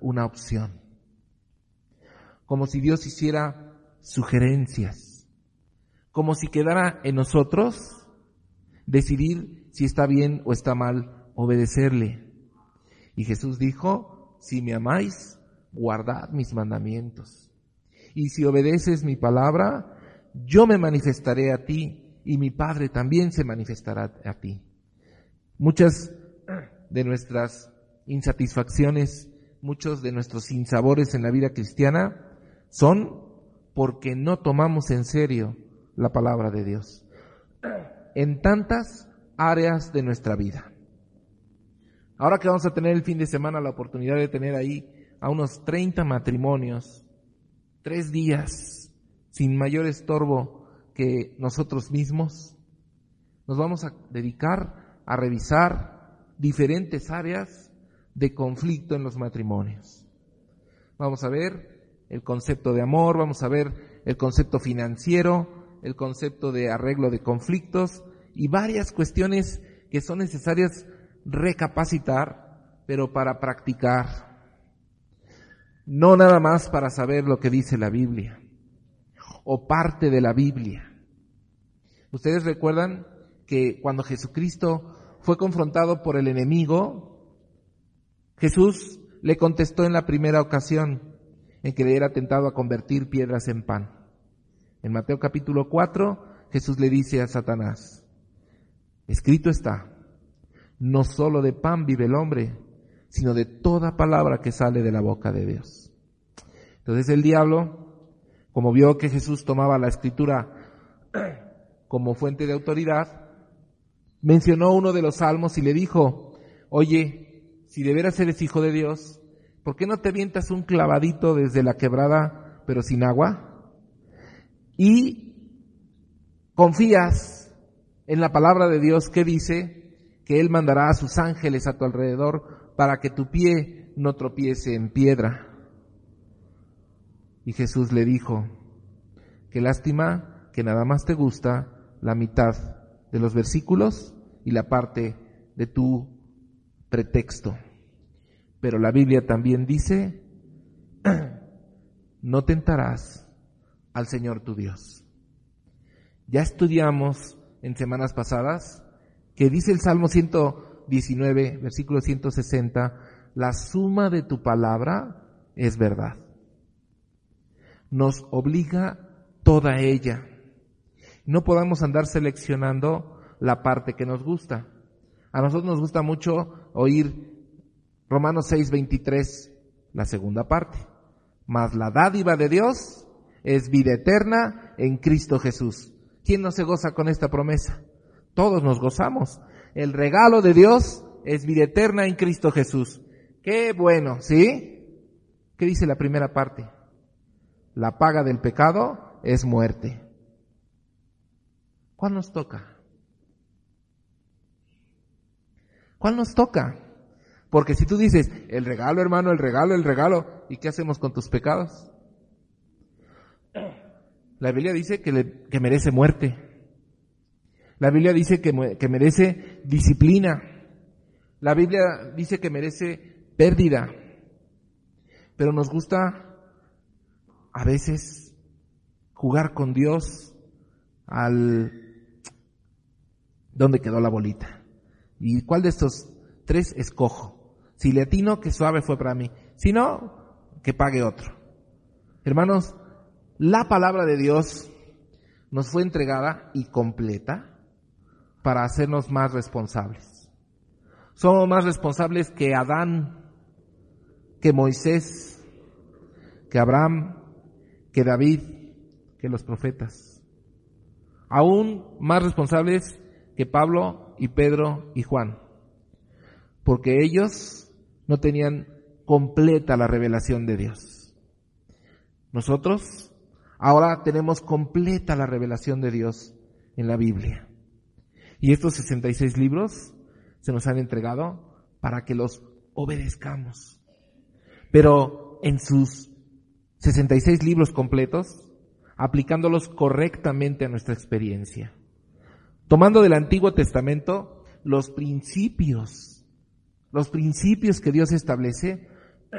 una opción. Como si Dios hiciera sugerencias. Como si quedara en nosotros decidir si está bien o está mal obedecerle. Y Jesús dijo, si me amáis, guardad mis mandamientos. Y si obedeces mi palabra, yo me manifestaré a ti y mi Padre también se manifestará a ti. Muchas de nuestras insatisfacciones, muchos de nuestros sinsabores en la vida cristiana son porque no tomamos en serio la palabra de Dios en tantas áreas de nuestra vida. Ahora que vamos a tener el fin de semana la oportunidad de tener ahí a unos 30 matrimonios, 3 días, sin mayor estorbo que nosotros mismos, nos vamos a dedicar a revisar diferentes áreas de conflicto en los matrimonios. Vamos a ver el concepto de amor, vamos a ver el concepto financiero, el concepto de arreglo de conflictos y varias cuestiones que son necesarias recapacitar, pero para practicar. No nada más para saber lo que dice la Biblia o parte de la Biblia. Ustedes recuerdan que cuando Jesucristo fue confrontado por el enemigo, Jesús le contestó en la primera ocasión en que le era tentado a convertir piedras en pan. En Mateo capítulo 4, Jesús le dice a Satanás, escrito está, no solo de pan vive el hombre, sino de toda palabra que sale de la boca de Dios. Entonces el diablo, como vio que Jesús tomaba la escritura como fuente de autoridad, mencionó uno de los salmos y le dijo, oye, si de veras eres hijo de Dios, ¿por qué no te avientas un clavadito desde la quebrada, pero sin agua? Y confías en la palabra de Dios que dice que Él mandará a sus ángeles a tu alrededor para que tu pie no tropiece en piedra. Y Jesús le dijo, qué lástima que nada más te gusta la mitad de los versículos y la parte de tu pretexto. Pero la Biblia también dice, no tentarás al Señor tu Dios. Ya estudiamos en semanas pasadas que dice el Salmo 119, versículo 160, la suma de tu palabra es verdad. Nos obliga toda ella. No podamos andar seleccionando la parte que nos gusta. A nosotros nos gusta mucho oír Romanos 6:23, la segunda parte. Mas la dádiva de Dios es vida eterna en Cristo Jesús. ¿Quién no se goza con esta promesa? Todos nos gozamos. El regalo de Dios es vida eterna en Cristo Jesús. ¡Qué bueno! ¿Sí? ¿Qué dice la primera parte? La paga del pecado es muerte. ¿Cuál nos toca? ¿Cuál nos toca? Porque si tú dices, el regalo, hermano, el regalo, ¿y qué hacemos con tus pecados? La Biblia dice que merece muerte. La Biblia dice que merece disciplina. La Biblia dice que merece pérdida. Pero nos gusta a veces jugar con Dios al ¿dónde quedó la bolita? ¿Y cuál de estos 3 escojo? Si le atino, que suave fue para mí. Si no, que pague otro. Hermanos, la palabra de Dios nos fue entregada y completa para hacernos más responsables. Somos más responsables que Adán, que Moisés, que Abraham, que David, que los profetas. Aún más responsables que Pablo y Pedro y Juan. Porque ellos no tenían completa la revelación de Dios. Nosotros ahora tenemos completa la revelación de Dios en la Biblia. Y estos 66 libros se nos han entregado para que los obedezcamos. Pero en sus 66 libros completos, aplicándolos correctamente a nuestra experiencia. Tomando del Antiguo Testamento los principios que Dios establece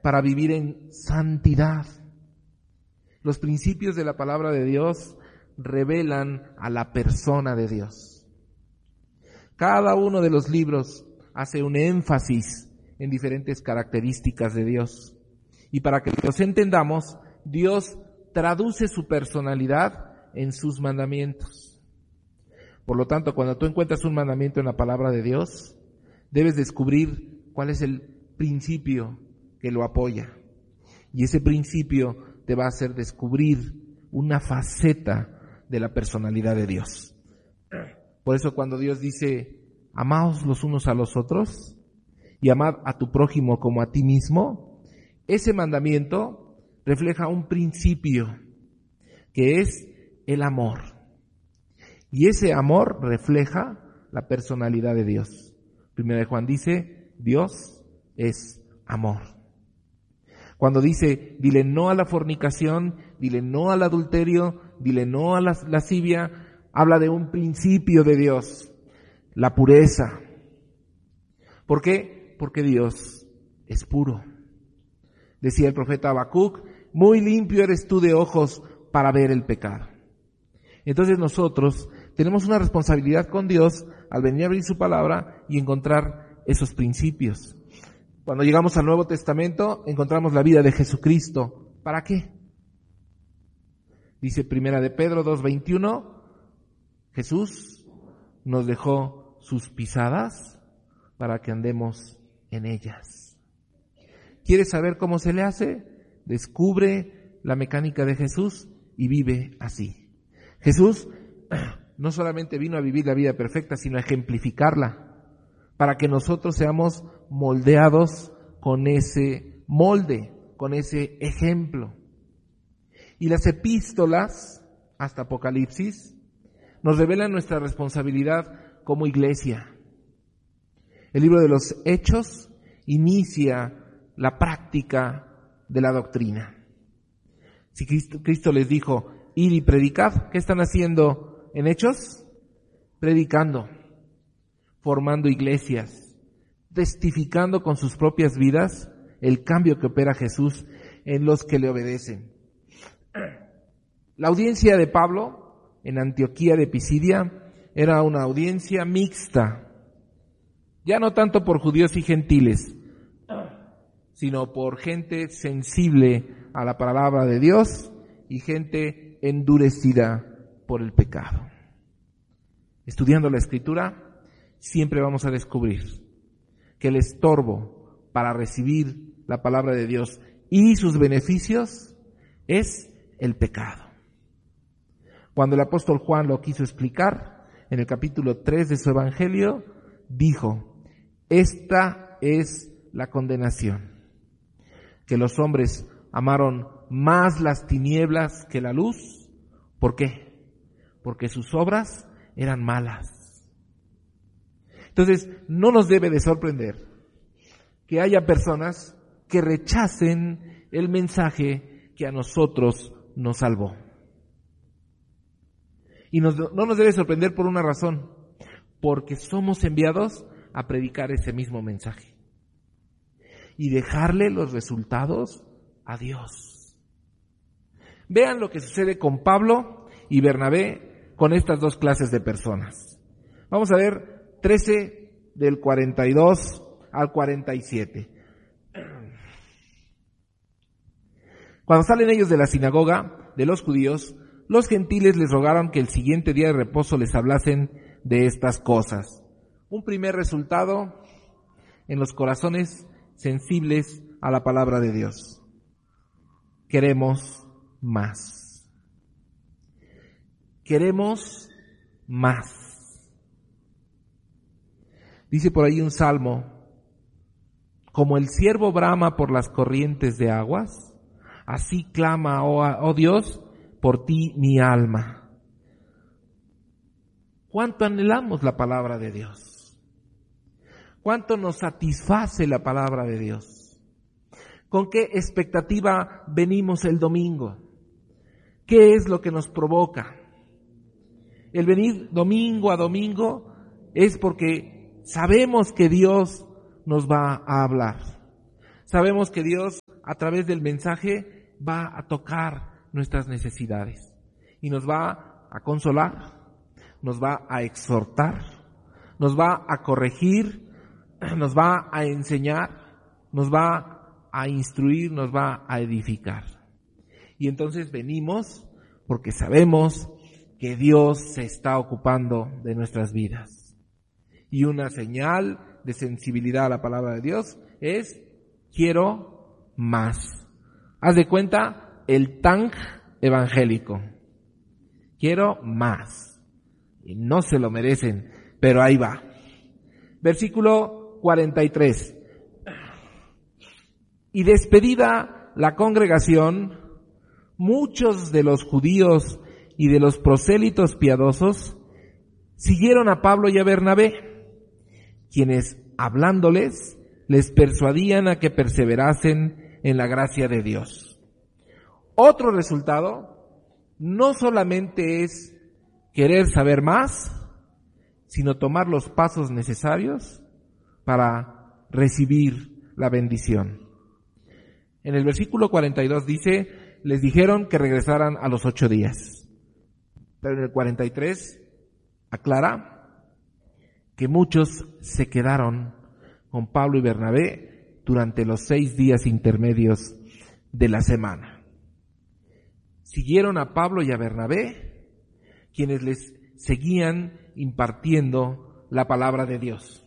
para vivir en santidad. Los principios de la palabra de Dios revelan a la persona de Dios. Cada uno de los libros hace un énfasis en diferentes características de Dios. Y para que los entendamos, Dios traduce su personalidad en sus mandamientos. Por lo tanto, cuando tú encuentras un mandamiento en la palabra de Dios, debes descubrir cuál es el principio que lo apoya. Y ese principio te va a hacer descubrir una faceta de la personalidad de Dios. Por eso cuando Dios dice, amaos los unos a los otros y amad a tu prójimo como a ti mismo, ese mandamiento refleja un principio que es el amor. Y ese amor refleja la personalidad de Dios. Primera de Juan dice, Dios es amor. Cuando dice, dile no a la fornicación, dile no al adulterio, dile no a la lascivia, habla de un principio de Dios, la pureza. ¿Por qué? Porque Dios es puro. Decía el profeta Habacuc, muy limpio eres tú de ojos para ver el pecado. Entonces nosotros tenemos una responsabilidad con Dios al venir a abrir su palabra y encontrar esos principios. Cuando llegamos al Nuevo Testamento, encontramos la vida de Jesucristo. ¿Para qué? Dice Primera de Pedro 2:21, Jesús nos dejó sus pisadas para que andemos en ellas. ¿Quieres saber cómo se le hace? Descubre la mecánica de Jesús y vive así. Jesús no solamente vino a vivir la vida perfecta, sino a ejemplificarla, para que nosotros seamos moldeados con ese molde, con ese ejemplo. Y las epístolas, hasta Apocalipsis, nos revelan nuestra responsabilidad como iglesia. El libro de los Hechos inicia la práctica de la doctrina. Si Cristo les dijo, id y predicad, ¿qué están haciendo en Hechos? Predicando, formando iglesias, testificando con sus propias vidas el cambio que opera Jesús en los que le obedecen. La audiencia de Pablo en Antioquía de Pisidia era una audiencia mixta, ya no tanto por judíos y gentiles, sino por gente sensible a la palabra de Dios y gente endurecida por el pecado. Estudiando la Escritura, siempre vamos a descubrir que el estorbo para recibir la palabra de Dios y sus beneficios es el pecado. Cuando el apóstol Juan lo quiso explicar, en el capítulo 3 de su Evangelio, dijo, esta es la condenación, que los hombres amaron más las tinieblas que la luz. ¿Por qué? Porque sus obras eran malas. Entonces, no nos debe de sorprender que haya personas que rechacen el mensaje que a nosotros nos salvó. Y no nos debe sorprender por una razón, porque somos enviados a predicar ese mismo mensaje y dejarle los resultados a Dios. Vean lo que sucede con Pablo y Bernabé con estas dos clases de personas. Vamos a ver 13 del 42 al 47. Cuando salen ellos de la sinagoga de los judíos, los gentiles les rogaron que el siguiente día de reposo les hablasen de estas cosas. Un primer resultado en los corazones sensibles a la palabra de Dios. Queremos más. Queremos más. Dice por ahí un salmo, como el ciervo brama por las corrientes de aguas, así clama, oh Dios, por ti mi alma. ¿Cuánto anhelamos la palabra de Dios? ¿Cuánto nos satisface la palabra de Dios? ¿Con qué expectativa venimos el domingo? ¿Qué es lo que nos provoca? El venir domingo a domingo es porque sabemos que Dios nos va a hablar. Sabemos que Dios, a través del mensaje, va a tocar nuestras necesidades y nos va a consolar, nos va a exhortar, nos va a corregir, nos va a enseñar, nos va a instruir, nos va a edificar. Y entonces venimos porque sabemos que Dios se está ocupando de nuestras vidas. Y una señal de sensibilidad a la palabra de Dios es: quiero más. Haz de cuenta el tank evangélico. Quiero más. Y no se lo merecen, pero ahí va. Versículo 43. Y despedida la congregación, muchos de los judíos y de los prosélitos piadosos siguieron a Pablo y a Bernabé, quienes, hablándoles, les persuadían a que perseverasen en la gracia de Dios. Otro resultado no solamente es querer saber más, sino tomar los pasos necesarios para recibir la bendición. En el versículo 42 dice: les dijeron que regresaran a los 8 días. Pero en el 43 aclara que muchos se quedaron con Pablo y Bernabé durante los 6 días intermedios de la semana. Siguieron a Pablo y a Bernabé, quienes les seguían impartiendo la palabra de Dios.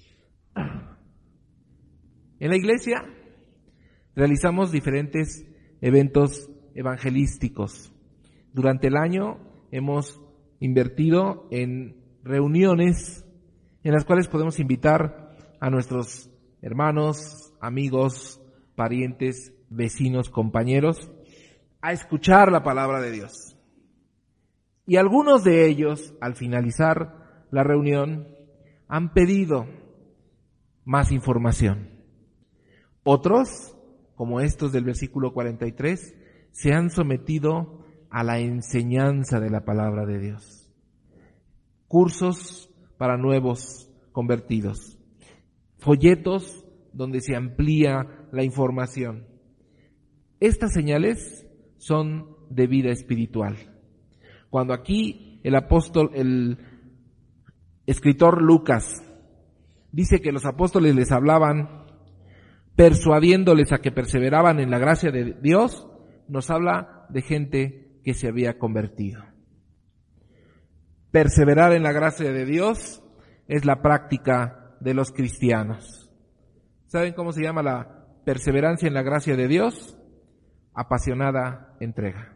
En la iglesia realizamos diferentes eventos evangelísticos. Durante el año hemos invertido en reuniones en las cuales podemos invitar a nuestros hermanos, amigos, parientes, vecinos, compañeros a escuchar la palabra de Dios. Y algunos de ellos, al finalizar la reunión, han pedido más información. Otros, como estos del versículo 43, se han sometido a la enseñanza de la palabra de Dios. Cursos para nuevos convertidos. Folletos donde se amplía la información. Estas señales son de vida espiritual. Cuando aquí el escritor Lucas dice que los apóstoles les hablaban persuadiéndoles a que perseveraban en la gracia de Dios, nos habla de gente que se había convertido. Perseverar en la gracia de Dios es la práctica de los cristianos. ¿Saben cómo se llama la perseverancia en la gracia de Dios? Apasionada entrega.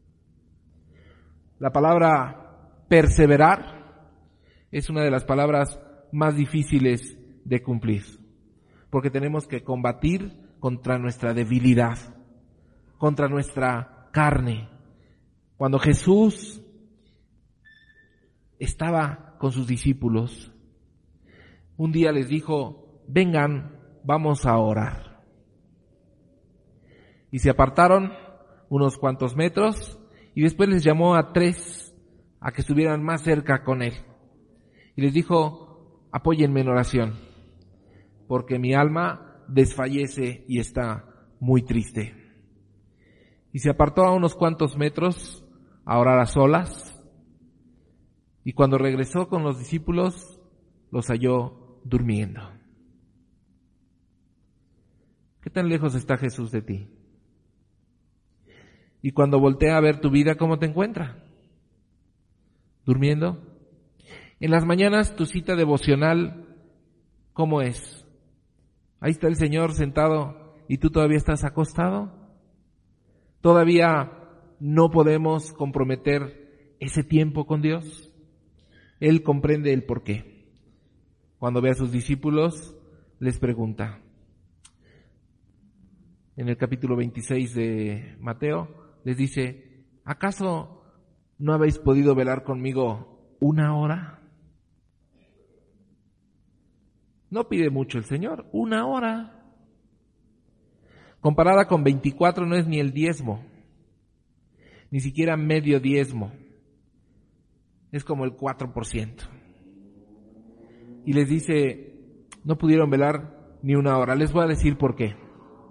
La palabra perseverar es una de las palabras más difíciles de cumplir, porque tenemos que combatir contra nuestra debilidad, contra nuestra carne. Cuando Jesús estaba con sus discípulos, un día les dijo: vengan, vamos a orar. Y se apartaron unos cuantos metros y después les llamó a 3 a que estuvieran más cerca con él. Y les dijo: apóyenme en oración, porque mi alma desfallece y está muy triste. Y se apartó a unos cuantos metros a orar a solas, y cuando regresó con los discípulos, los halló durmiendo. ¿Qué tan lejos está Jesús de ti? Y cuando voltea a ver tu vida, ¿cómo te encuentra? ¿Durmiendo? En las mañanas, tu cita devocional, ¿cómo es? Ahí está el Señor sentado y tú todavía estás acostado. ¿Todavía no podemos comprometer ese tiempo con Dios? Él comprende el porqué. Cuando ve a sus discípulos, les pregunta. En el capítulo 26 de Mateo, les dice: ¿acaso no habéis podido velar conmigo 1 hora? No pide mucho el Señor, 1 hora. Comparada con 24 no es ni el diezmo, ni siquiera medio diezmo. Es como el 4%. Y les dice: no pudieron velar ni 1 hora. Les voy a decir por qué.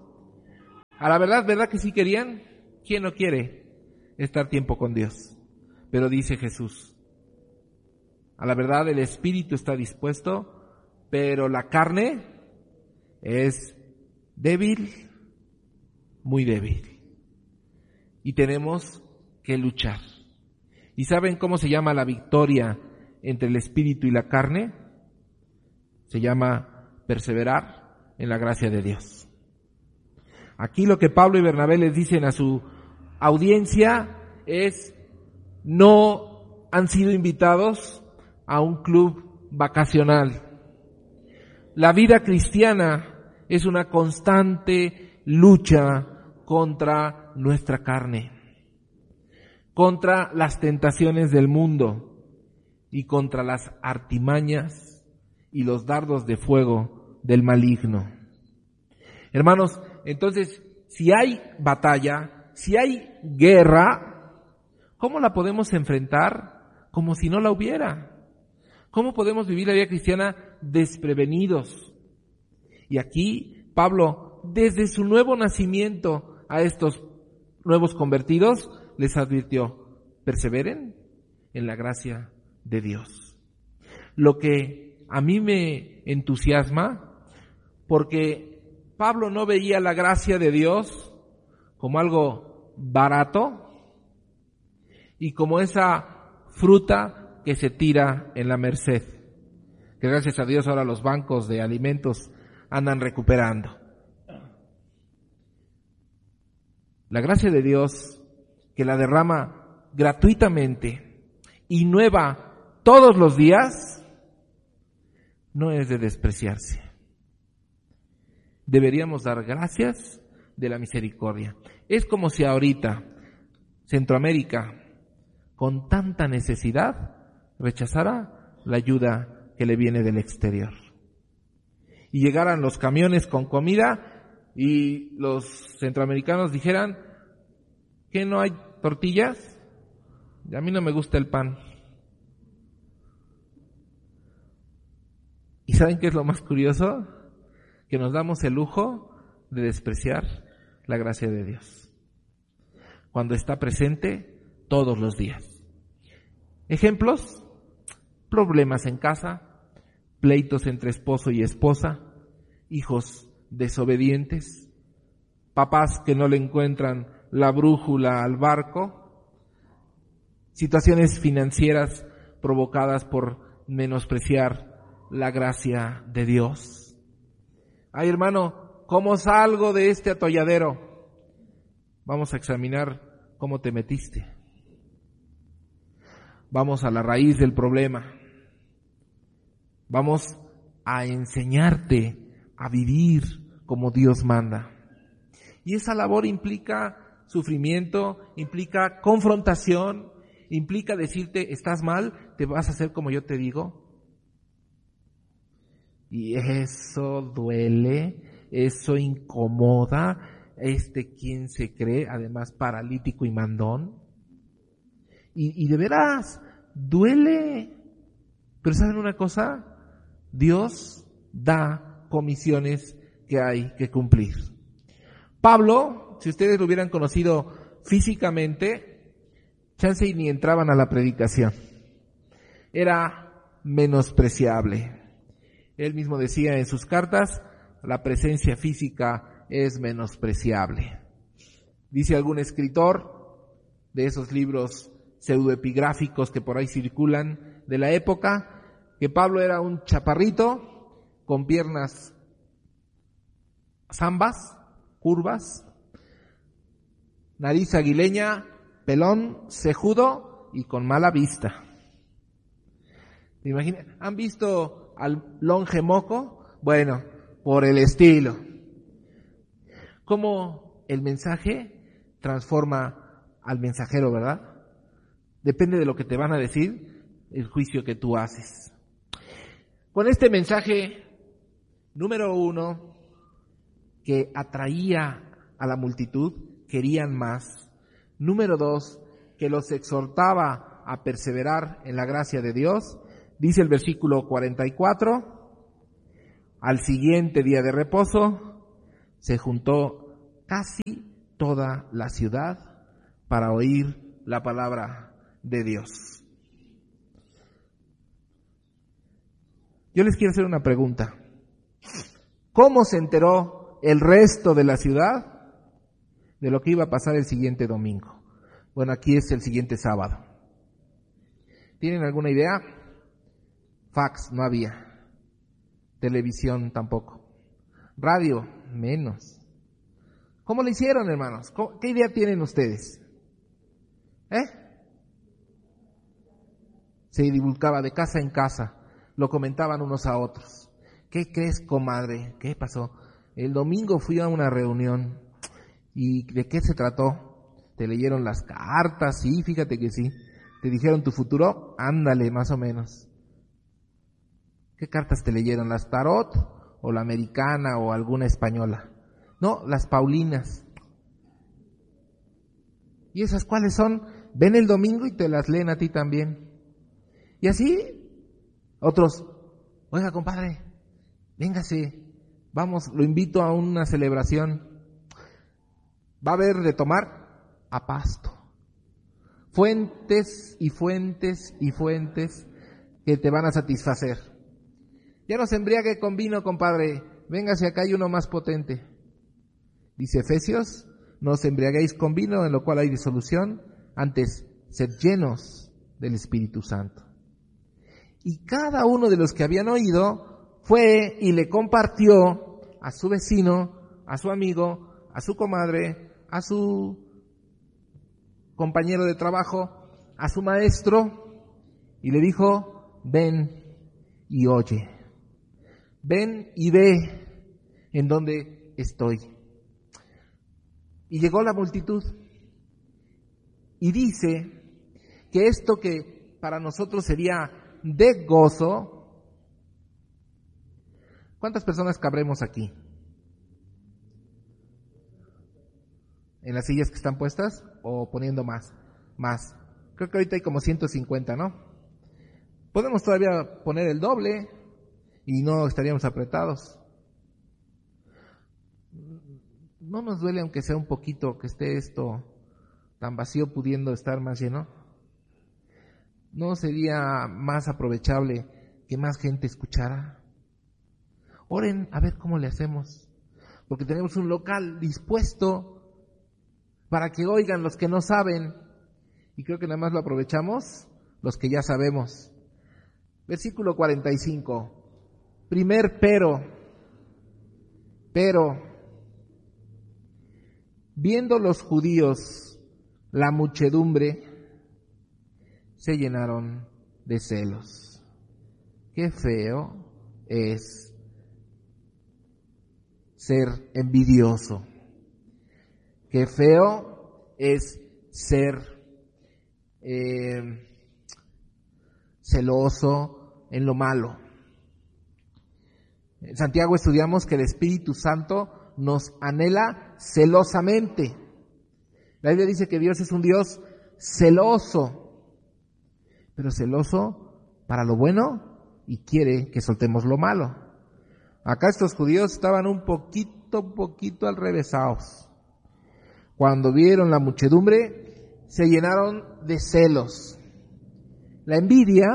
A la verdad, ¿verdad que sí querían? ¿Quién no quiere estar tiempo con Dios? Pero dice Jesús, a la verdad el espíritu está dispuesto, pero la carne es débil, muy débil. Y tenemos que luchar. ¿Y saben cómo se llama la victoria entre el espíritu y la carne? Se llama perseverar en la gracia de Dios. Aquí lo que Pablo y Bernabé les dicen a su audiencia es: no han sido invitados a un club vacacional. La vida cristiana es una constante lucha contra nuestra carne, contra las tentaciones del mundo y contra las artimañas y los dardos de fuego del maligno. Hermanos, entonces, si hay batalla, si hay guerra, ¿cómo la podemos enfrentar como si no la hubiera? ¿Cómo podemos vivir la vida cristiana desprevenidos? Y aquí Pablo, desde su nuevo nacimiento a estos nuevos convertidos, les advirtió: perseveren en la gracia de Dios. Lo que a mí me entusiasma, porque Pablo no veía la gracia de Dios como algo barato y como esa fruta que se tira en la merced, que gracias a Dios ahora los bancos de alimentos andan recuperando. La gracia de Dios, que la derrama gratuitamente y nueva todos los días, no es de despreciarse. Deberíamos dar gracias de la misericordia. Es como si ahorita Centroamérica, con tanta necesidad, rechazara la ayuda que le viene del exterior. Y llegaran los camiones con comida y los centroamericanos dijeran: ¿qué, no hay tortillas? A mí no me gusta el pan. ¿Y saben qué es lo más curioso? Que nos damos el lujo de despreciar la gracia de Dios, cuando está presente todos los días. Ejemplos: problemas en casa, pleitos entre esposo y esposa, hijos desobedientes, papás que no le encuentran la brújula al barco, situaciones financieras provocadas por menospreciar la gracia de Dios. Ay, hermano, ¿cómo salgo de este atolladero? Vamos a examinar cómo te metiste. Vamos a la raíz del problema. Vamos a enseñarte a vivir como Dios manda. Y esa labor implica sufrimiento, implica confrontación, implica decirte: estás mal, te vas a hacer como yo te digo. Y eso duele, eso incomoda. ¿Quién se cree? Además paralítico y mandón. Y de veras, duele. Pero ¿saben una cosa? Dios da comisiones que hay que cumplir. Pablo, si ustedes lo hubieran conocido físicamente, chance y ni entraban a la predicación. Era menospreciable. Él mismo decía en sus cartas: la presencia física es menospreciable. Dice algún escritor de esos libros pseudoepigráficos que por ahí circulan de la época, que Pablo era un chaparrito con piernas zambas, curvas, nariz aguileña, pelón, cejudo y con mala vista. ¿Se imaginan? ¿Han visto al longe moco? Bueno, por el estilo. Cómo el mensaje transforma al mensajero, ¿verdad? Depende de lo que te van a decir, el juicio que tú haces. Con este mensaje, número 1, que atraía a la multitud, querían más. Número 2, que los exhortaba a perseverar en la gracia de Dios. Dice el versículo 44, al siguiente día de reposo se juntó casi toda la ciudad para oír la palabra de Dios. Yo les quiero hacer una pregunta. ¿Cómo se enteró el resto de la ciudad de lo que iba a pasar el siguiente domingo? Bueno, aquí es el siguiente sábado. ¿Tienen alguna idea? Fax no había. Televisión tampoco. Radio, menos. ¿Cómo lo hicieron, hermanos? ¿Qué idea tienen ustedes? Se divulgaba de casa en casa. Lo comentaban unos a otros. ¿Qué crees, comadre? ¿Qué pasó? El domingo fui a una reunión. ¿Y de qué se trató? ¿Te leyeron las cartas? Sí, fíjate que sí. ¿Te dijeron tu futuro? Ándale, más o menos. ¿Qué cartas te leyeron? ¿Las tarot o la americana o alguna española? No, las paulinas. ¿Y esas cuáles son? Ven el domingo y te las leen a ti también. Y así, otros, oiga compadre, véngase, vamos, lo invito a una celebración. Va a haber de tomar a pasto. Fuentes y fuentes y fuentes que te van a satisfacer. Ya no se embriague con vino, compadre, véngase acá, hay uno más potente. Dice Efesios, no os embriaguéis con vino, en lo cual hay disolución, antes sed llenos del Espíritu Santo. Y cada uno de los que habían oído fue y le compartió a su vecino, a su amigo, a su comadre, a su compañero de trabajo, a su maestro, y le dijo, ven y oye, ven y ve en donde estoy. Y llegó la multitud, y dice que esto que para nosotros sería de gozo, ¿cuántas personas cabremos aquí? ¿En las sillas que están puestas o poniendo más? Más. Creo que ahorita hay como 150, ¿no? Podemos todavía poner el doble y no estaríamos apretados. ¿No nos duele aunque sea un poquito que esté esto tan vacío pudiendo estar más lleno? ¿No sería más aprovechable que más gente escuchara? Oren a ver cómo le hacemos, porque tenemos un local dispuesto para que oigan los que no saben, y creo que nada más lo aprovechamos los que ya sabemos. Versículo 45, primer pero, viendo los judíos la muchedumbre, se llenaron de celos. Qué feo es ser envidioso. Qué feo es ser celoso en lo malo. En Santiago estudiamos que el Espíritu Santo nos anhela celosamente. La Biblia dice que Dios es un Dios celoso, pero celoso para lo bueno y quiere que soltemos lo malo. Acá estos judíos estaban un poquito alrevesados. Cuando vieron la muchedumbre, se llenaron de celos. La envidia,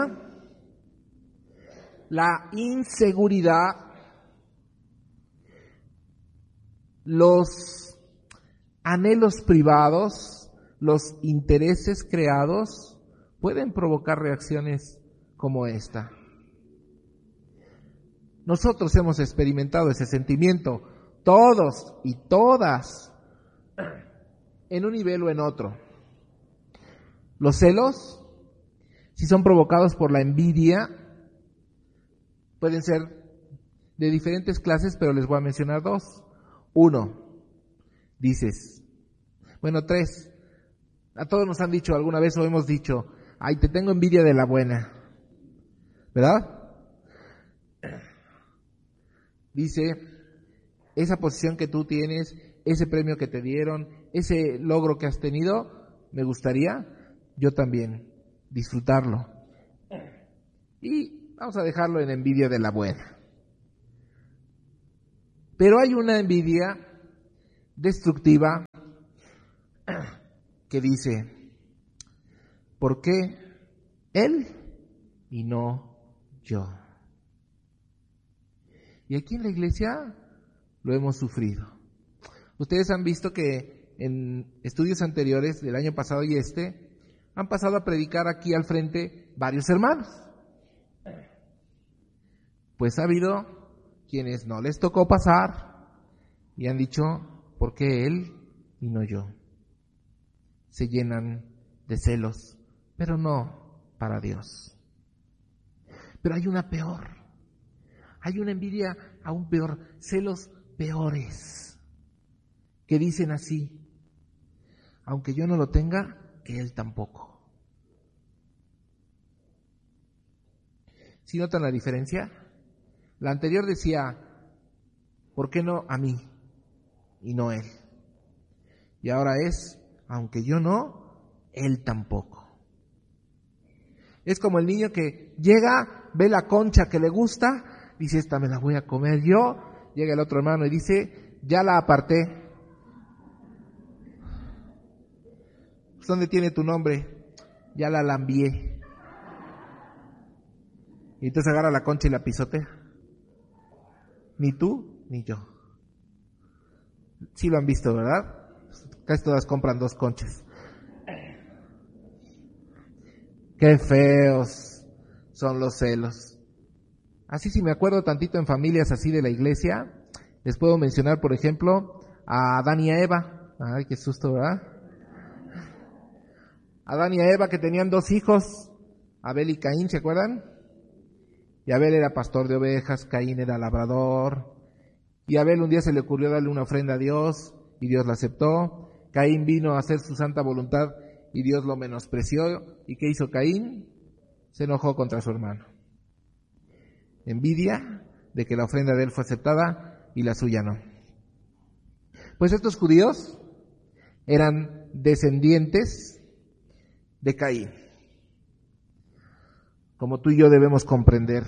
la inseguridad, los anhelos privados, los intereses creados, pueden provocar reacciones como esta. Nosotros hemos experimentado ese sentimiento, todos y todas, en un nivel o en otro. Los celos, si son provocados por la envidia, pueden ser de diferentes clases, pero les voy a mencionar dos. Uno, dices, bueno, tres, a todos nos han dicho alguna vez o hemos dicho, ay, te tengo envidia de la buena, ¿verdad? Dice, esa posición que tú tienes, ese premio que te dieron, ese logro que has tenido, me gustaría yo también disfrutarlo. Y vamos a dejarlo en envidia de la buena. Pero hay una envidia destructiva que dice, ¿por qué él y no yo? Y aquí en la iglesia lo hemos sufrido. Ustedes han visto que en estudios anteriores del año pasado y han pasado a predicar aquí al frente varios hermanos. Pues ha habido quienes no les tocó pasar y han dicho, ¿por qué él y no yo? Se llenan de celos, pero no para Dios. Pero hay una peor, hay una envidia aún peor, celos peores, que dicen así, aunque yo no lo tenga, que él tampoco. ¿Sí notan la diferencia? La anterior decía, ¿por qué no a mí y no él? Y ahora es, aunque yo no, él tampoco. Es como el niño que llega, ve la concha que le gusta, dice, esta me la voy a comer yo. Llega el otro hermano y dice, ya la aparté. ¿Dónde tiene tu nombre? Ya la lambié. Y entonces agarra la concha y la pisotea. Ni tú, ni yo. Sí lo han visto, ¿verdad? Casi todas compran 2 conchas. Qué feos son los celos. Así, si me acuerdo tantito en familias así de la iglesia, les puedo mencionar, por ejemplo, a Adán y a Eva. Ay, qué susto, ¿verdad? Adán y a Eva, que tenían 2 hijos, Abel y Caín, ¿se acuerdan? Y Abel era pastor de ovejas, Caín era labrador. Y a Abel un día se le ocurrió darle una ofrenda a Dios, y Dios la aceptó. Caín vino a hacer su santa voluntad, y Dios lo menospreció. ¿Y qué hizo Caín? Se enojó contra su hermano. Envidia de que la ofrenda de él fue aceptada, y la suya no. Pues estos judíos eran descendientes de Caín, como tú y yo debemos comprender.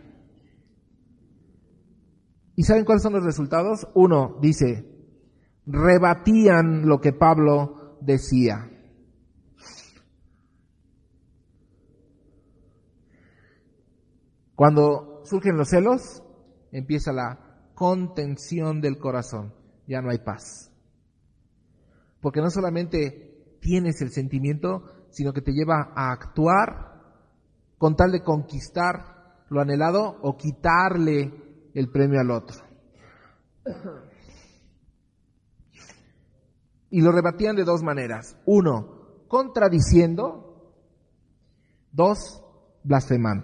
¿Y saben cuáles son los resultados? 1, dice, rebatían lo que Pablo decía. Cuando surgen los celos, empieza la contención del corazón, ya no hay paz. Porque no solamente tienes el sentimiento, sino que te lleva a actuar con tal de conquistar lo anhelado o quitarle el premio al otro. Y lo rebatían de 2 maneras. 1, contradiciendo. 2, blasfemando.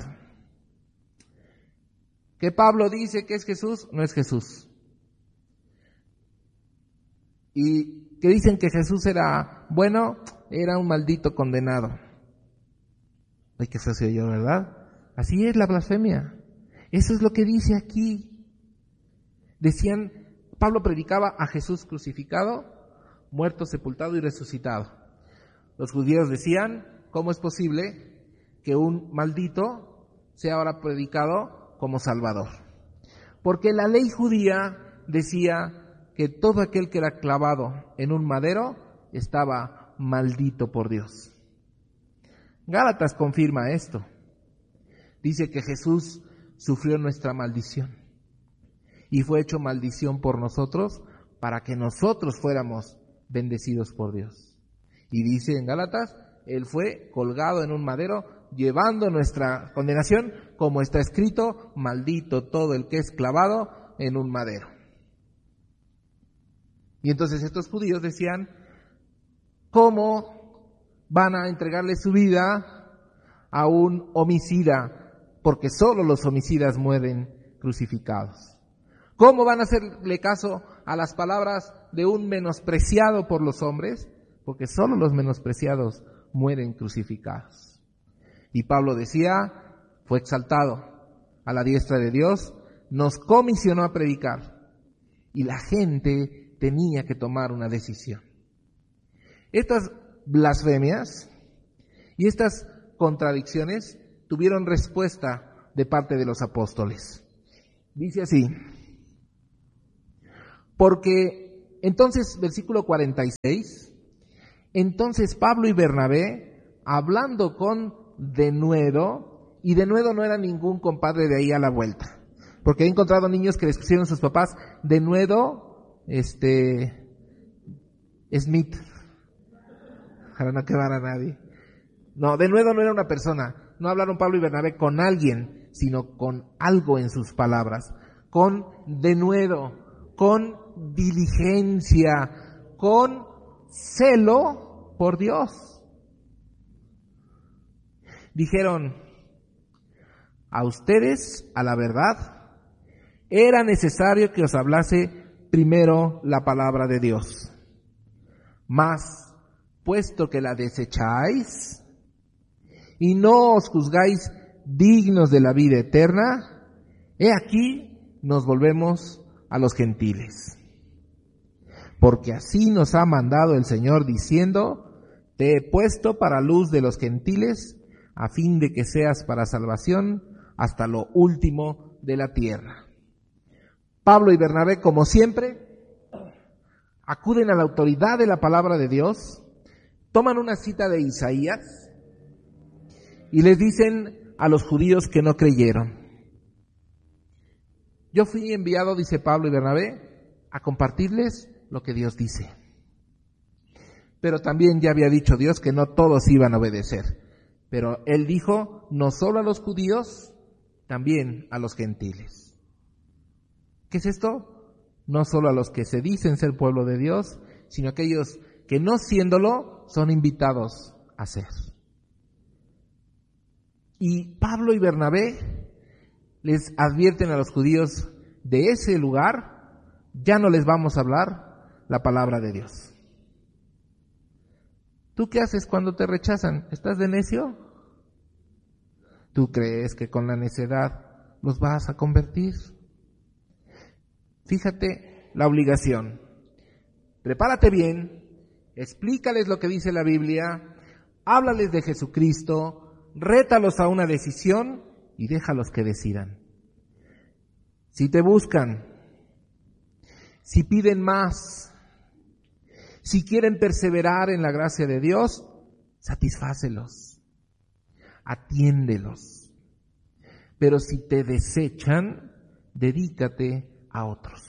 Que Pablo dice que es Jesús, no es Jesús. Y que dicen que Jesús era bueno, era un maldito condenado. Ay, qué feo se oyó, ¿verdad? Así es la blasfemia. Eso es lo que dice aquí. Decían, Pablo predicaba a Jesús crucificado, muerto, sepultado y resucitado. Los judíos decían, ¿cómo es posible que un maldito sea ahora predicado como Salvador? Porque la ley judía decía que todo aquel que era clavado en un madero estaba maldito por Dios. Gálatas confirma esto. Dice que Jesús sufrió nuestra maldición y fue hecho maldición por nosotros para que nosotros fuéramos bendecidos por Dios. Y dice en Gálatas, Él fue colgado en un madero llevando nuestra condenación, como está escrito, maldito todo el que es clavado en un madero. Y entonces estos judíos decían, ¿cómo van a entregarle su vida a un homicida? Porque solo los homicidas mueren crucificados. ¿Cómo van a hacerle caso a las palabras de un menospreciado por los hombres? Porque solo los menospreciados mueren crucificados. Y Pablo decía, fue exaltado a la diestra de Dios, nos comisionó a predicar y la gente tenía que tomar una decisión. Estas blasfemias y estas contradicciones tuvieron respuesta de parte de los apóstoles. Dice así, porque entonces, versículo 46, entonces Pablo y Bernabé, hablando con Denuedo, y Denuedo no era ningún compadre de ahí a la vuelta, porque he encontrado niños que les pusieron sus papás Denuedo, Smith, para no quemar a nadie. No, Denuedo no era una persona, no hablaron Pablo y Bernabé con alguien, sino con algo en sus palabras, con denuedo, con diligencia, con celo por Dios. Dijeron, a ustedes, a la verdad, era necesario que os hablase primero la palabra de Dios. Mas, puesto que la desecháis y no os juzgáis dignos de la vida eterna, he aquí nos volvemos a los gentiles. Porque así nos ha mandado el Señor diciendo, te he puesto para luz de los gentiles, a fin de que seas para salvación hasta lo último de la tierra. Pablo y Bernabé, como siempre, acuden a la autoridad de la palabra de Dios, toman una cita de Isaías y les dicen a los judíos que no creyeron. Yo fui enviado, dice Pablo y Bernabé, a compartirles lo que Dios dice. Pero también ya había dicho Dios que no todos iban a obedecer. Pero Él dijo, no solo a los judíos, también a los gentiles. ¿Qué es esto? No solo a los que se dicen ser pueblo de Dios, sino a aquellos que no siéndolo son invitados a ser. Y Pablo y Bernabé les advierten a los judíos de ese lugar, ya no les vamos a hablar la palabra de Dios. ¿Tú qué haces cuando te rechazan? ¿Estás de necio? ¿Tú crees que con la necedad los vas a convertir? Fíjate la obligación. Prepárate bien, explícales lo que dice la Biblia, háblales de Jesucristo, rétalos a una decisión y déjalos que decidan. Si te buscan, si piden más, si quieren perseverar en la gracia de Dios, satisfácelos, atiéndelos. Pero si te desechan, dedícate a otros.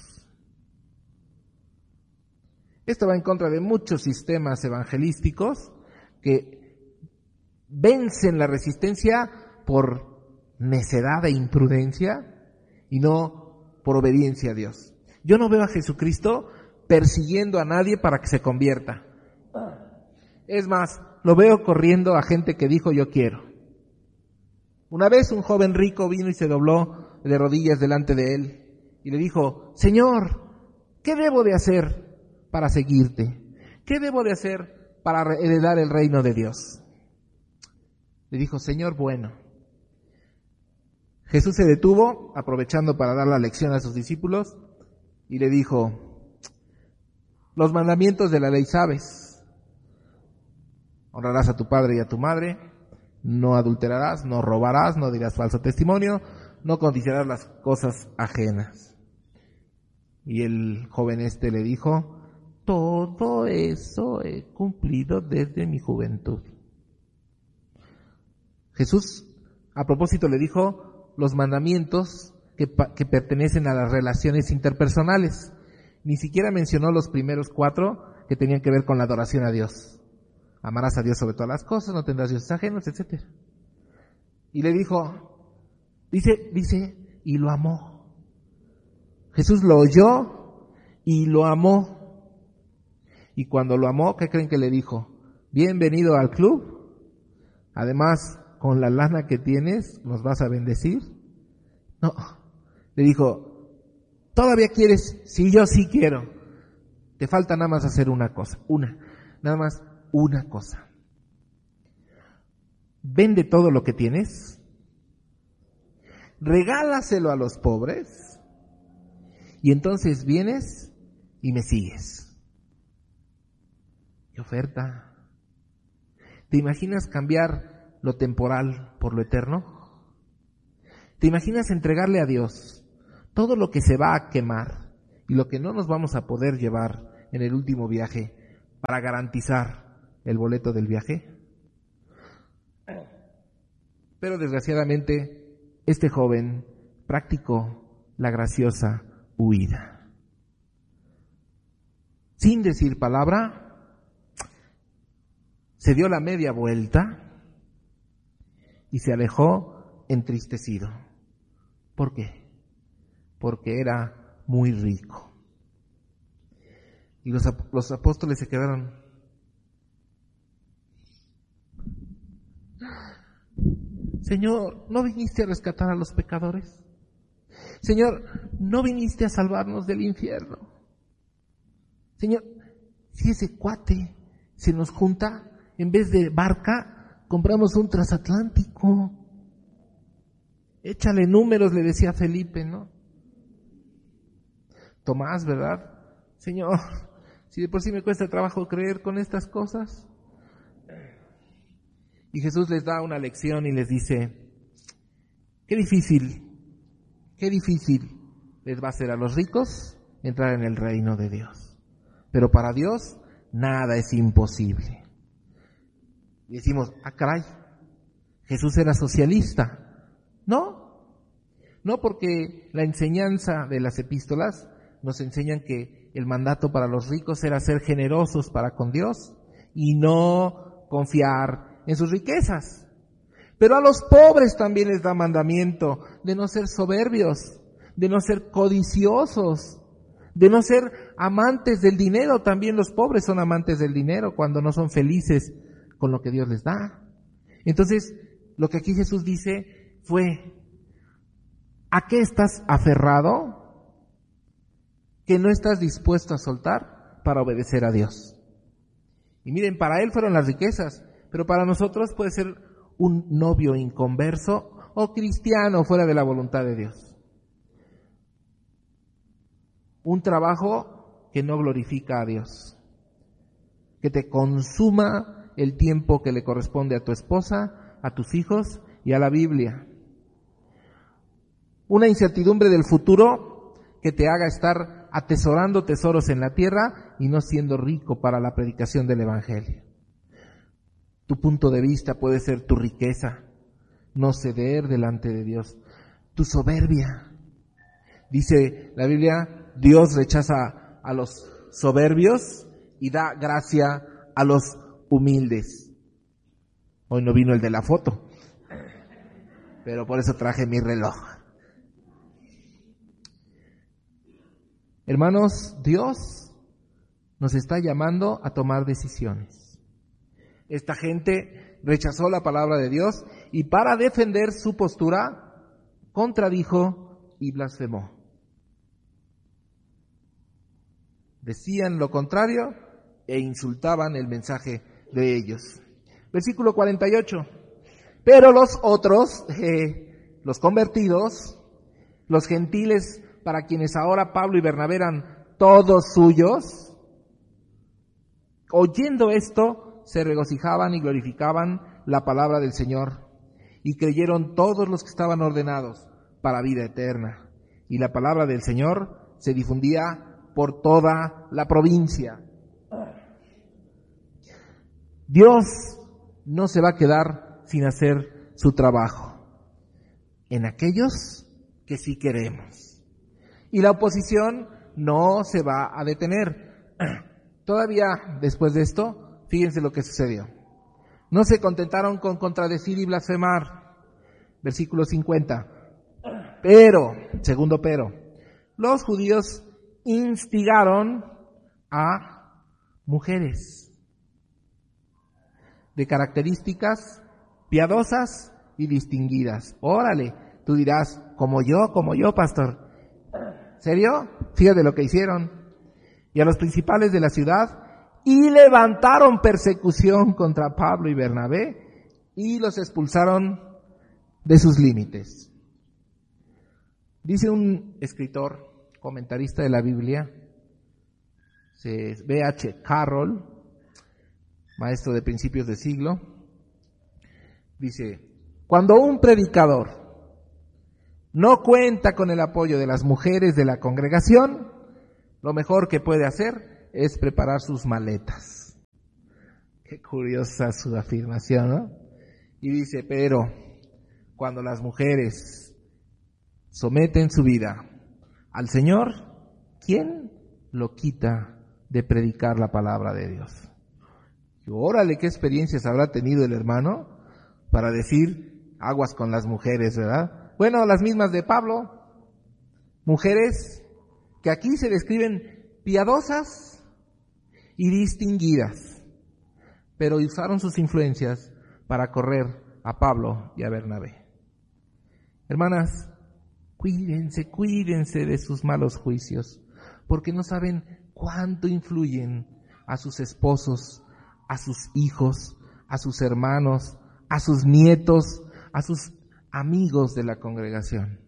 Esto va en contra de muchos sistemas evangelísticos que vencen la resistencia por necedad e imprudencia y no por obediencia a Dios. Yo no veo a Jesucristo persiguiendo a nadie para que se convierta. Es más, lo veo corriendo a gente que dijo yo quiero. Una vez un joven rico vino y se dobló de rodillas delante de él y le dijo, Señor, ¿qué debo de hacer para seguirte? ¿Qué debo de hacer para heredar el reino de Dios? Le dijo, Señor bueno. Jesús se detuvo, aprovechando para dar la lección a sus discípulos, y le dijo, los mandamientos de la ley sabes. Honrarás a tu padre y a tu madre, no adulterarás, no robarás, no dirás falso testimonio, no codiciarás las cosas ajenas. Y el joven le dijo, todo eso he cumplido desde mi juventud. Jesús, a propósito, le dijo los mandamientos que pertenecen a las relaciones interpersonales. Ni siquiera mencionó los primeros 4 que tenían que ver con la adoración a Dios. Amarás a Dios sobre todas las cosas, no tendrás dioses ajenos, etc. Y le dijo, dice, y lo amó. Jesús lo oyó y lo amó. Y cuando lo amó, ¿qué creen que le dijo? Bienvenido al club. Además, con la lana que tienes, ¿nos vas a bendecir? No. Le dijo, ¿todavía quieres? Sí, yo sí quiero. Te falta nada más hacer una cosa. Nada más una cosa. Vende todo lo que tienes, regálaselo a los pobres, y entonces vienes y me sigues. ¿Qué oferta? ¿Te imaginas cambiar lo temporal por lo eterno? ¿Te imaginas entregarle a Dios todo lo que se va a quemar y lo que no nos vamos a poder llevar en el último viaje para garantizar el boleto del viaje. Pero desgraciadamente este joven practicó la graciosa huida. Sin decir palabra, se dio la media vuelta y se alejó entristecido. ¿Por qué? Porque era muy rico. Y los apóstoles se quedaron. Señor, ¿no viniste a rescatar a los pecadores? Señor, ¿no viniste a salvarnos del infierno? Señor, si ese cuate se nos junta, en vez de barca, compramos un transatlántico. Échale números, le decía Felipe, ¿no? Tomás, ¿verdad? Señor, si de por sí me cuesta trabajo creer con estas cosas. Y Jesús les da una lección y les dice, qué difícil les va a ser a los ricos entrar en el reino de Dios. Pero para Dios nada es imposible. Y decimos, caray, Jesús era socialista. No, porque la enseñanza de las epístolas nos enseñan que el mandato para los ricos era ser generosos para con Dios y no confiar en sus riquezas. Pero a los pobres también les da mandamiento de no ser soberbios, de no ser codiciosos, de no ser amantes del dinero. También los pobres son amantes del dinero cuando no son felices con lo que Dios les da. Entonces, lo que aquí Jesús dice fue, ¿a qué estás aferrado que no estás dispuesto a soltar para obedecer a Dios? Y miren, para él fueron las riquezas, pero para nosotros puede ser un novio inconverso o cristiano fuera de la voluntad de Dios. Un trabajo que no glorifica a Dios, que te consuma el tiempo que le corresponde a tu esposa, a tus hijos y a la Biblia. Una incertidumbre del futuro que te haga estar atesorando tesoros en la tierra y no siendo rico para la predicación del Evangelio. Tu punto de vista puede ser tu riqueza, no ceder delante de Dios. Tu soberbia. Dice la Biblia, Dios rechaza a los soberbios y da gracia a los humildes. Hoy no vino el de la foto, pero por eso traje mi reloj. Hermanos, Dios nos está llamando a tomar decisiones. Esta gente rechazó la palabra de Dios y para defender su postura, contradijo y blasfemó. Decían lo contrario e insultaban el mensaje de ellos. Versículo 48. Pero los otros, los convertidos, los gentiles para quienes ahora Pablo y Bernabé eran todos suyos, oyendo esto, se regocijaban y glorificaban la palabra del Señor, y creyeron todos los que estaban ordenados para vida eterna. Y la palabra del Señor se difundía por toda la provincia. Dios no se va a quedar sin hacer su trabajo en aquellos que sí queremos. Y la oposición no se va a detener. Todavía después de esto, fíjense lo que sucedió. No se contentaron con contradecir y blasfemar. Versículo 50. Pero, segundo pero, los judíos instigaron a mujeres de características piadosas y distinguidas. Órale, tú dirás, como yo, pastor. ¿Serio? Fíjate lo que hicieron. Y a los principales de la ciudad, y levantaron persecución contra Pablo y Bernabé, y los expulsaron de sus límites. Dice un escritor, comentarista de la Biblia, B.H. Carroll, maestro de principios de siglo, dice, cuando un predicador no cuenta con el apoyo de las mujeres de la congregación, lo mejor que puede hacer es preparar sus maletas. Qué curiosa su afirmación, ¿no? Y dice, pero cuando las mujeres someten su vida al Señor, ¿quién lo quita de predicar la palabra de Dios? Y órale, qué experiencias habrá tenido el hermano para decir aguas con las mujeres, ¿verdad? Bueno, las mismas de Pablo, mujeres que aquí se describen piadosas y distinguidas, pero usaron sus influencias para correr a Pablo y a Bernabé. Hermanas, cuídense de sus malos juicios, porque no saben cuánto influyen a sus esposos, a sus hijos, a sus hermanos, a sus nietos, a sus amigos de la congregación.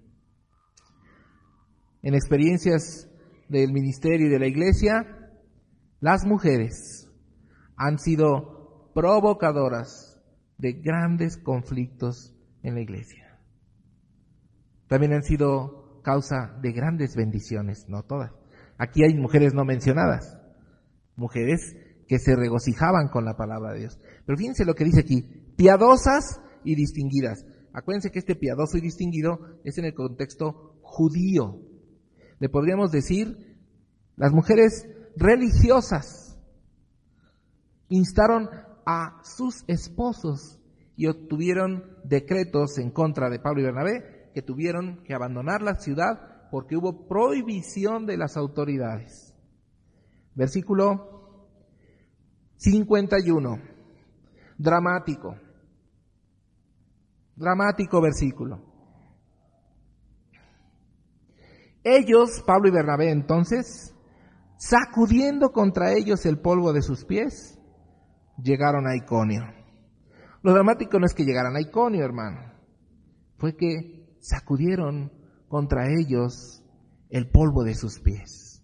En experiencias del ministerio y de la iglesia, las mujeres han sido provocadoras de grandes conflictos en la iglesia. También han sido causa de grandes bendiciones, no todas. Aquí hay mujeres no mencionadas, mujeres que se regocijaban con la palabra de Dios. Pero fíjense lo que dice aquí, piadosas y distinguidas. Acuérdense que este piadoso y distinguido es en el contexto judío. Le podríamos decir, las mujeres religiosas instaron a sus esposos y obtuvieron decretos en contra de Pablo y Bernabé, que tuvieron que abandonar la ciudad porque hubo prohibición de las autoridades. Versículo 51. Dramático versículo. Ellos, Pablo y Bernabé, entonces, sacudiendo contra ellos el polvo de sus pies, llegaron a Iconio. Lo dramático no es que llegaran a Iconio, hermano, fue que sacudieron contra ellos el polvo de sus pies.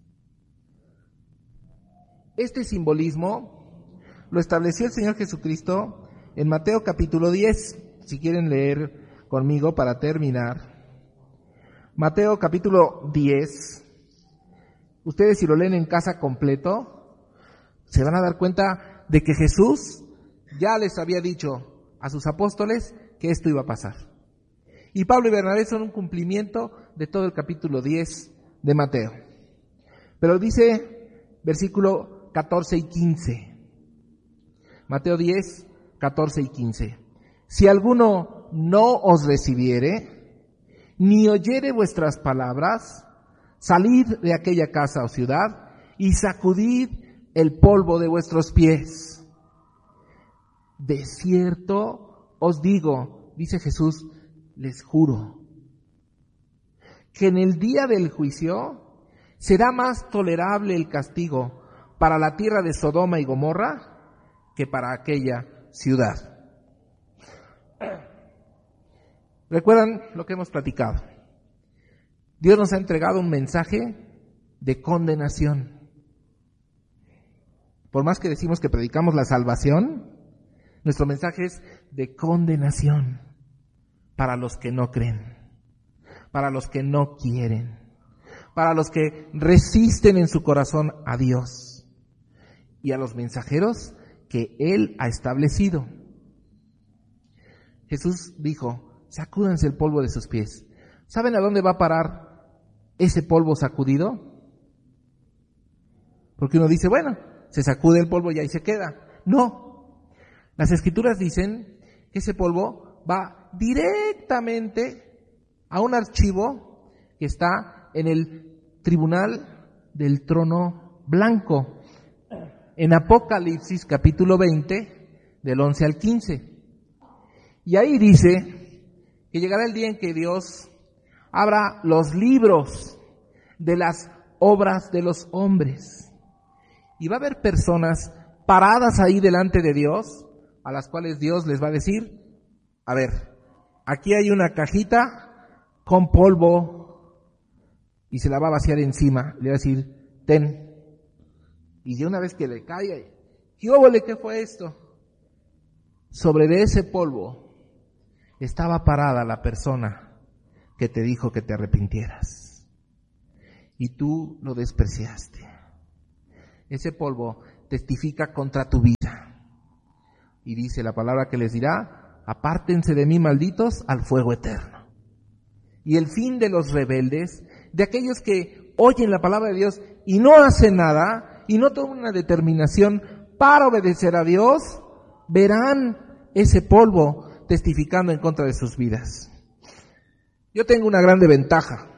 Este simbolismo lo estableció el Señor Jesucristo en Mateo capítulo 10, si quieren leer conmigo para terminar. Mateo capítulo 10, ustedes si lo leen en casa completo, se van a dar cuenta de que Jesús ya les había dicho a sus apóstoles que esto iba a pasar. Y Pablo y Bernabé son un cumplimiento de todo el capítulo 10 de Mateo. Pero dice versículo 14 y 15. Mateo 10, 14 y 15. Si alguno no os recibiere, ni oyere vuestras palabras, salid de aquella casa o ciudad y sacudid el polvo de vuestros pies. De cierto os digo, dice Jesús, les juro, que en el día del juicio será más tolerable el castigo para la tierra de Sodoma y Gomorra que para aquella ciudad. ¿Recuerdan lo que hemos platicado? Dios nos ha entregado un mensaje de condenación. Por más que decimos que predicamos la salvación, nuestro mensaje es de condenación para los que no creen, para los que no quieren, para los que resisten en su corazón a Dios y a los mensajeros que Él ha establecido. Jesús dijo, sacúdanse el polvo de sus pies. ¿Saben a dónde va a parar ese polvo sacudido? Porque uno dice, bueno, se sacude el polvo y ahí se queda. No. Las Escrituras dicen que ese polvo va directamente a un archivo que está en el tribunal del trono blanco. En Apocalipsis capítulo 20, del 11 al 15. Y ahí dice que llegará el día en que Dios abra los libros de las obras de los hombres. Y va a haber personas paradas ahí delante de Dios, a las cuales Dios les va a decir, a ver, aquí hay una cajita con polvo, y se la va a vaciar encima, le va a decir, ten. Y de una vez que le caiga, ¿qué fue esto? Sobre de ese polvo estaba parada la persona que te dijo que te arrepintieras. Y tú lo despreciaste. ese polvo testifica contra tu vida. Y dice la palabra que les dirá: apártense de mí, malditos, al fuego eterno. Y el fin de los rebeldes, de aquellos que oyen la palabra de Dios y no hacen nada, y no toman una determinación para obedecer a Dios, verán ese polvo testificando en contra de sus vidas. Yo tengo una grande ventaja.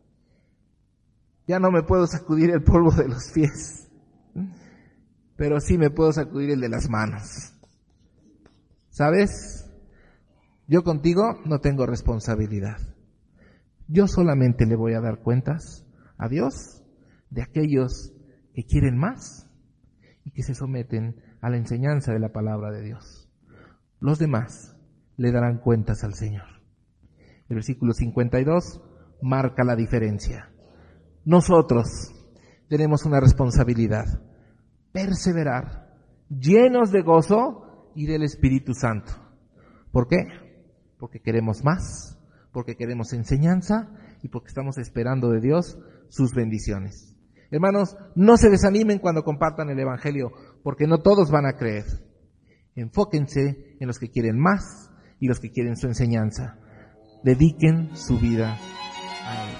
Ya no me puedo sacudir el polvo de los pies, pero sí me puedo sacudir el de las manos. ¿Sabes? Yo contigo no tengo responsabilidad. Yo solamente le voy a dar cuentas a Dios de aquellos que quieren más y que se someten a la enseñanza de la palabra de Dios. Los demás le darán cuentas al Señor. El versículo 52 marca la diferencia. Nosotros tenemos una responsabilidad: perseverar, llenos de gozo y del Espíritu Santo. ¿Por qué? Porque queremos más, porque queremos enseñanza y porque estamos esperando de Dios sus bendiciones. Hermanos, no se desanimen cuando compartan el Evangelio, porque no todos van a creer. Enfóquense en los que quieren más y los que quieren su enseñanza. Dediquen su vida a Él.